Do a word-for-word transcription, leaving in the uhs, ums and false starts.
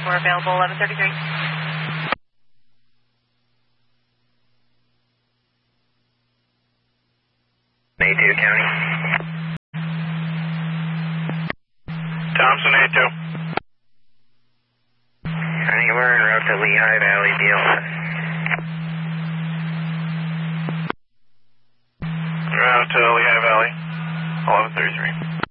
We're available eleven thirty-three. Mayhew County. Thompson, A two. Anywhere en route to Lehigh Valley, deal. Route to Lehigh Valley, eleven thirty-three.